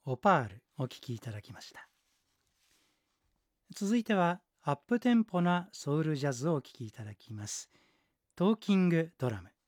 オパールお聴きいただきました。続いてはアップテンポなソウルジャズをお聴きいただきます。トーキングドラム。